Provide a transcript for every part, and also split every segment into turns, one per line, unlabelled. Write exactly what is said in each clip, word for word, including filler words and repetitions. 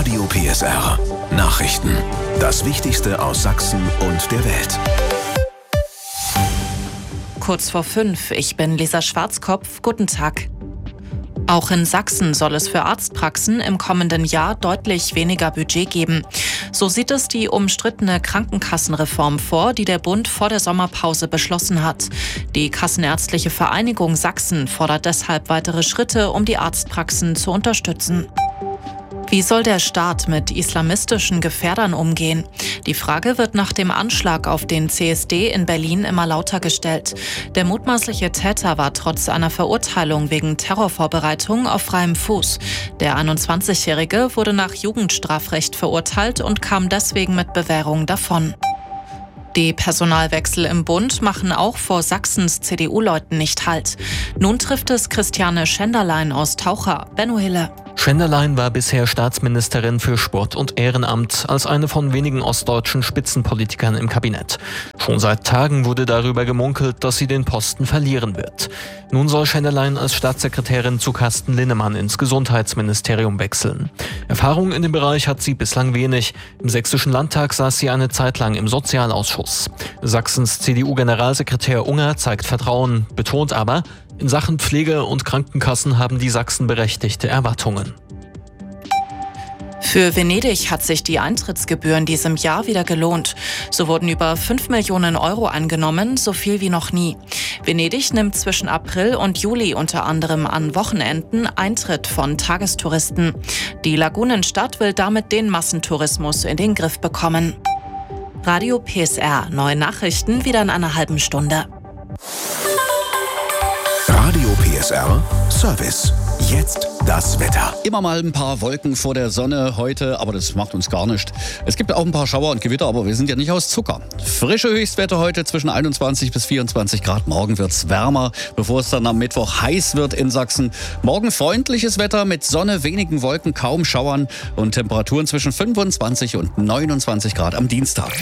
Radio P S R. Nachrichten. Das Wichtigste aus Sachsen und der Welt.
Kurz vor fünf, ich bin Lisa Schwarzkopf. Guten Tag. Auch in Sachsen soll es für Arztpraxen im kommenden Jahr deutlich weniger Budget geben. So sieht es die umstrittene Krankenkassenreform vor, die der Bund vor der Sommerpause beschlossen hat. Die Kassenärztliche Vereinigung Sachsen fordert deshalb weitere Schritte, um die Arztpraxen zu unterstützen. Wie soll der Staat mit islamistischen Gefährdern umgehen? Die Frage wird nach dem Anschlag auf den C S D in Berlin immer lauter gestellt. Der mutmaßliche Täter war trotz einer Verurteilung wegen Terrorvorbereitung auf freiem Fuß. Der einundzwanzigjährige wurde nach Jugendstrafrecht verurteilt und kam deswegen mit Bewährung davon. Die Personalwechsel im Bund machen auch vor Sachsens C D U-Leuten nicht Halt. Nun trifft es Christiane Schenderlein aus Taucher. Benno Hille.
Schenderlein war bisher Staatsministerin für Sport und Ehrenamt, als eine von wenigen ostdeutschen Spitzenpolitikern im Kabinett. Schon seit Tagen wurde darüber gemunkelt, dass sie den Posten verlieren wird. Nun soll Schenderlein als Staatssekretärin zu Carsten Linnemann ins Gesundheitsministerium wechseln. Erfahrung in dem Bereich hat sie bislang wenig. Im Sächsischen Landtag saß sie eine Zeit lang im Sozialausschuss. Sachsens C D U-Generalsekretär Unger zeigt Vertrauen, betont aber, in Sachen Pflege- und Krankenkassen haben die Sachsen berechtigte Erwartungen.
Für Venedig hat sich die Eintrittsgebühr in diesem Jahr wieder gelohnt. So wurden über fünf Millionen Euro eingenommen, so viel wie noch nie. Venedig nimmt zwischen April und Juli unter anderem an Wochenenden Eintritt von Tagestouristen. Die Lagunenstadt will damit den Massentourismus in den Griff bekommen. Radio P S R, neue Nachrichten wieder in einer halben Stunde.
Radio P S R Service. Jetzt das Wetter.
Immer mal ein paar Wolken vor der Sonne heute, aber das macht uns gar nichts. Es gibt auch ein paar Schauer und Gewitter, aber wir sind ja nicht aus Zucker. Frische Höchstwerte heute zwischen einundzwanzig bis vierundzwanzig Grad. Morgen wird's wärmer, bevor es dann am Mittwoch heiß wird in Sachsen. Morgen freundliches Wetter mit Sonne, wenigen Wolken, kaum Schauern und Temperaturen zwischen fünfundzwanzig und neunundzwanzig Grad am Dienstag.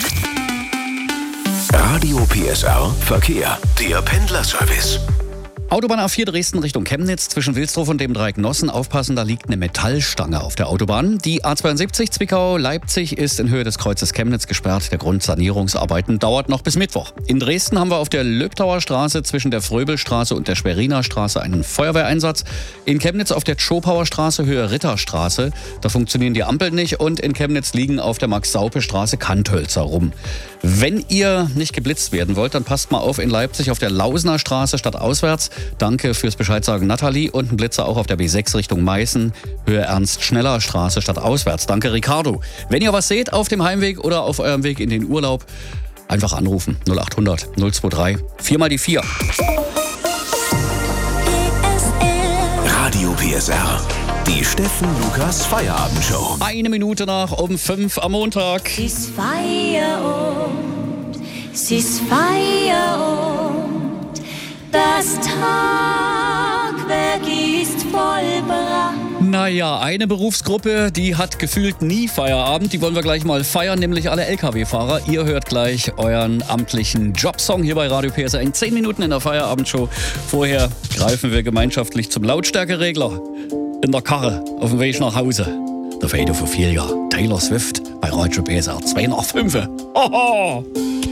Radio P S R Verkehr. Der Pendlerservice.
Autobahn A vier Dresden Richtung Chemnitz zwischen Wilsdruf und dem Dreieck Nossen. Aufpassen, da liegt eine Metallstange auf der Autobahn. Die A zweiundsiebzig Zwickau-Leipzig ist in Höhe des Kreuzes Chemnitz gesperrt. Der Grund Sanierungsarbeiten dauert noch bis Mittwoch. In Dresden haben wir auf der Löbtauer Straße zwischen der Fröbelstraße und der Schweriner Straße einen Feuerwehreinsatz. In Chemnitz auf der Tschopauer Straße Höhe Ritterstraße. Da funktionieren die Ampeln nicht. Und in Chemnitz liegen auf der Max-Saupe-Straße Kanthölzer rum. Wenn ihr nicht geblitzt werden wollt, dann passt mal auf in Leipzig auf der Lausener Straße statt auswärts. Danke fürs Bescheidsagen, Nathalie. Und ein Blitzer auch auf der B sechs Richtung Meißen, Höhe Ernst-Schneller-Straße statt auswärts. Danke, Ricardo. Wenn ihr was seht auf dem Heimweg oder auf eurem Weg in den Urlaub, einfach anrufen. null acht hundert null zwei drei vier mal die vier.
Radio P S R. Die Steffen Lukas Feierabendshow.
Eine Minute nach um fünf am Montag.
Es ist Feierabend, es ist Feierabend, das Tagwerk ist vollbracht.
Naja, eine Berufsgruppe, die hat gefühlt nie Feierabend. Die wollen wir gleich mal feiern, nämlich alle L K W-Fahrer. Ihr hört gleich euren amtlichen Jobsong hier bei Radio P S R in zehn Minuten in der Feierabendshow. Vorher greifen wir gemeinschaftlich zum Lautstärkeregler. In der Karre, auf dem Weg nach Hause. Der Fade für vier Jahre. Taylor Swift bei Radio P S R zwei nach fünf. Hoho!